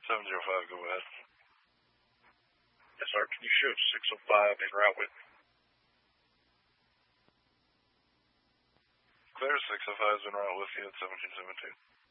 705, go ahead. Yes, sir. Can you show 605 en route with me? Clear, 605's en route with you at 1772.